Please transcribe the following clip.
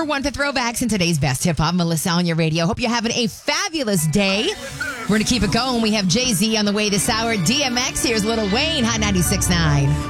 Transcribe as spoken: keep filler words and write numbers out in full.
number one for throwbacks in today's best hip hop. Melissa on your radio. Hope you're having a fabulous day. We're going to keep it going. We have Jay-Z on the way this hour. D M X, here's Lil Wayne, Hot ninety-six point nine.